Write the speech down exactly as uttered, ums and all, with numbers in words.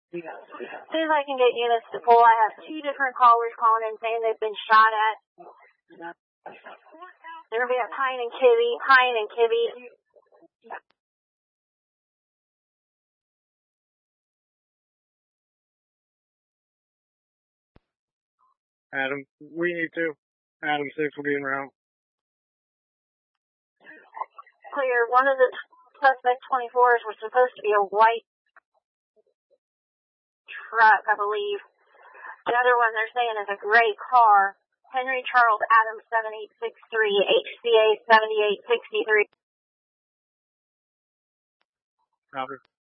As soon as I can get units to pull, I have two different callers calling in saying they've been shot at. They're going to be at Pine and Kibby, Pine and Kibby. Adam, we need to. Adam six will be en route. Clear. One of the suspect twenty-fours was supposed to be a white truck, I believe. The other one they're saying is a gray car. Henry Charles Adams seven eight six three, H C A seventy-eight sixty-three. Copy.